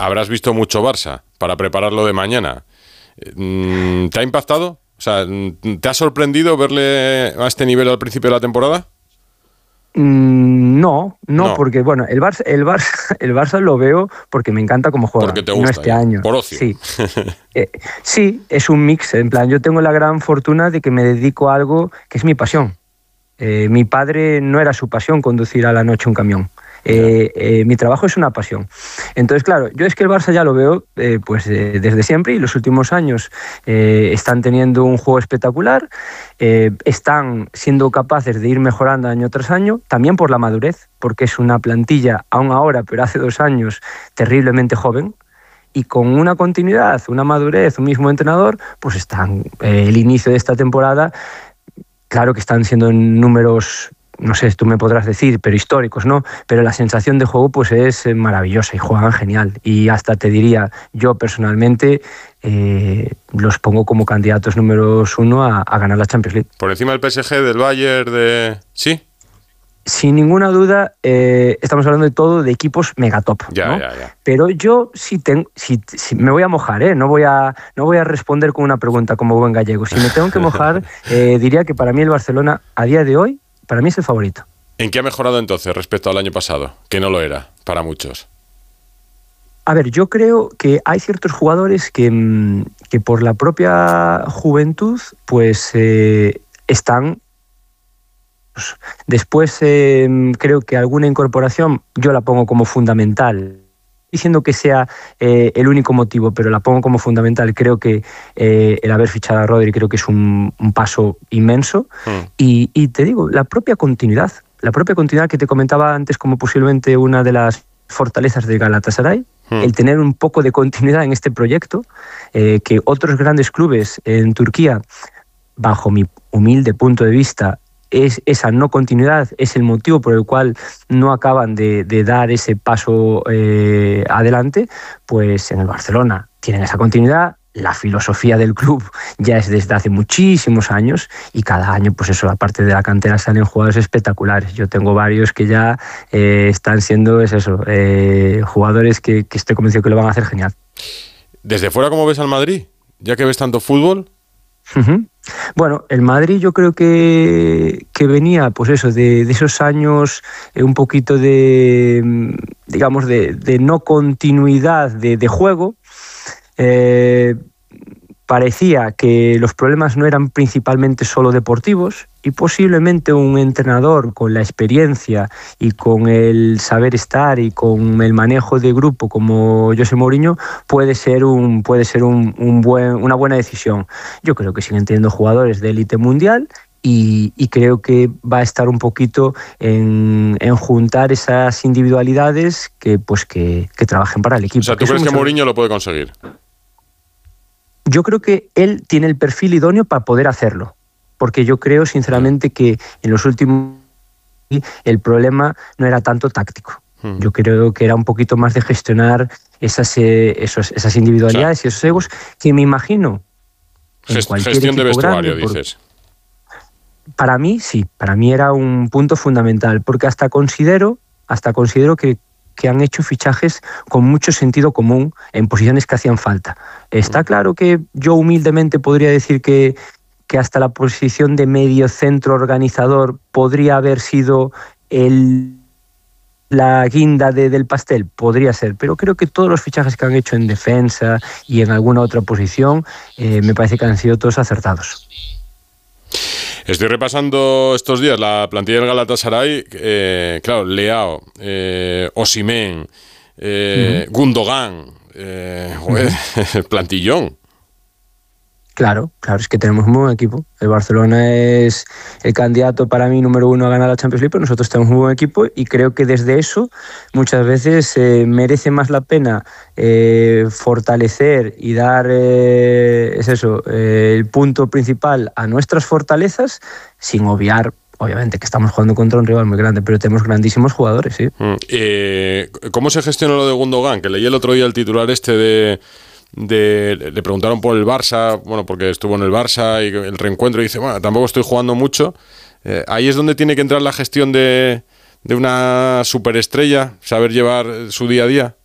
habrás visto mucho Barça para prepararlo de mañana. ¿Te ha impactado? O sea, ¿te ha sorprendido verle a este nivel al principio de la temporada? No, porque bueno, el Barça lo veo porque me encanta cómo juega. Porque te gusta, no este año. Por ocio. Sí. Sí, es un mix. En plan, yo tengo la gran fortuna de que me dedico a algo que es mi pasión. Mi padre no era su pasión conducir a la noche un camión. Mi trabajo es una pasión. Entonces, claro, yo es que el Barça ya lo veo desde siempre, y los últimos años están teniendo un juego espectacular, están siendo capaces de ir mejorando año tras año, también por la madurez, porque es una plantilla, aún ahora, pero hace 2 años, terriblemente joven, y con una continuidad, una madurez, un mismo entrenador, pues están, el inicio de esta temporada, claro que están siendo números, no sé, tú me podrás decir, pero históricos, ¿no? Pero la sensación de juego pues es maravillosa y juegan genial. Y hasta te diría, yo personalmente los pongo como candidatos números 1 a ganar la Champions League. ¿Por encima del PSG, del Bayern, ¿Sí? Sin ninguna duda, estamos hablando de todo de equipos megatop, ¿no? Ya. Pero yo sí me voy a mojar, ¿eh? No voy a responder con una pregunta como buen gallego. Si me tengo que mojar, diría que para mí el Barcelona, a día de hoy, para mí es el favorito. ¿En qué ha mejorado entonces respecto al año pasado? Que no lo era, para muchos. A ver, yo creo que hay ciertos jugadores que por la propia juventud, pues están... Después creo que alguna incorporación yo la pongo como fundamental, diciendo que sea el único motivo, pero la pongo como fundamental. Creo que el haber fichado a Rodri creo que es un paso inmenso. Y te digo, la propia continuidad que te comentaba antes como posiblemente una de las fortalezas de Galatasaray, el tener un poco de continuidad en este proyecto, que otros grandes clubes en Turquía, bajo mi humilde punto de vista, esa no continuidad es el motivo por el cual no acaban de dar ese paso adelante. Pues en el Barcelona tienen esa continuidad, la filosofía del club ya es desde hace muchísimos años, y cada año, pues eso, aparte de la cantera salen jugadores espectaculares. Yo tengo varios que ya están siendo jugadores que estoy convencido que lo van a hacer genial. ¿Desde fuera cómo ves al Madrid? Ya que ves tanto fútbol. Bueno, el Madrid yo creo que venía, pues eso, de esos años un poquito de, digamos, de no continuidad de juego. Parecía que los problemas no eran principalmente solo deportivos, y posiblemente un entrenador con la experiencia y con el saber estar y con el manejo de grupo como José Mourinho puede ser una buena decisión. Yo creo que siguen teniendo jugadores de élite mundial, y creo que va a estar un poquito en juntar esas individualidades que trabajen para el equipo. O sea, ¿tú crees que Mourinho lo puede conseguir? Yo creo que él tiene el perfil idóneo para poder hacerlo, porque yo creo sinceramente que en los últimos el problema no era tanto táctico. Yo creo que era un poquito más de gestionar esas individualidades, o sea, y esos egos que me imagino en cualquier gestión de vestuario, grande, dices. Para mí sí, para mí era un punto fundamental, porque hasta considero que han hecho fichajes con mucho sentido común en posiciones que hacían falta. Está claro que yo humildemente podría decir que hasta la posición de medio centro organizador podría haber sido la guinda del pastel, podría ser, pero creo que todos los fichajes que han hecho en defensa y en alguna otra posición me parece que han sido todos acertados. Estoy repasando estos días la plantilla del Galatasaray, claro, Leao, Osimhen, Gundogan, plantillón. Claro, es que tenemos un buen equipo. El Barcelona es el candidato para mí número 1 a ganar la Champions League, pero nosotros tenemos un buen equipo, y creo que desde eso muchas veces merece más la pena fortalecer y dar el punto principal a nuestras fortalezas, sin obviar, obviamente, que estamos jugando contra un rival muy grande, pero tenemos grandísimos jugadores, sí. ¿Cómo se gestiona lo de Gundogan? Que leí el otro día el titular le preguntaron por el Barça, bueno, porque estuvo en el Barça y el reencuentro, y dice, bueno, tampoco estoy jugando mucho. Ahí es donde tiene que entrar la gestión de una superestrella, saber llevar su día a día.